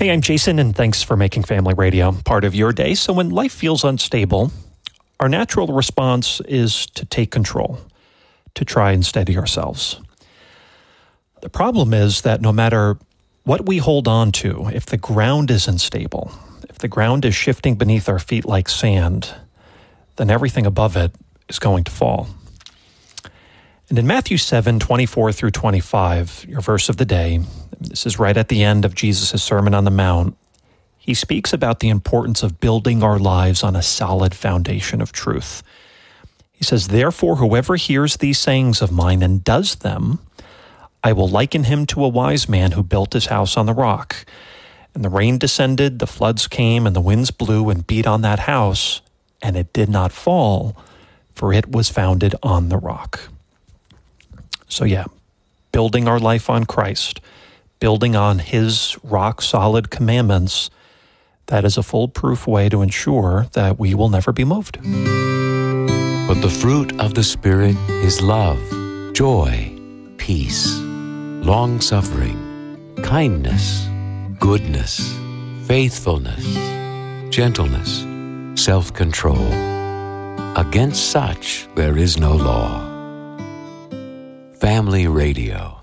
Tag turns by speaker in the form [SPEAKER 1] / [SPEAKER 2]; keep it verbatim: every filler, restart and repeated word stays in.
[SPEAKER 1] Hey, I'm Jason, and thanks for making Family Radio part of your day. So when life feels unstable, our natural response is to take control, to try and steady ourselves. The problem is that no matter what we hold on to, if the ground is unstable, if the ground is shifting beneath our feet like sand, then everything above it is going to fall. And in Matthew seven, twenty-four through twenty-five, your verse of the day, this is right at the end of Jesus' Sermon on the Mount, he speaks about the importance of building our lives on a solid foundation of truth. He says, "Therefore, whoever hears these sayings of mine and does them, I will liken him to a wise man who built his house on the rock. And the rain descended, the floods came, and the winds blew and beat on that house, and it did not fall, for it was founded on the rock." So yeah, building our life on Christ, building on his rock-solid commandments, that is a foolproof way to ensure that we will never be moved.
[SPEAKER 2] But the fruit of the Spirit is love, joy, peace, long-suffering, kindness, goodness, faithfulness, gentleness, self-control. Against such there is no law. Family Radio.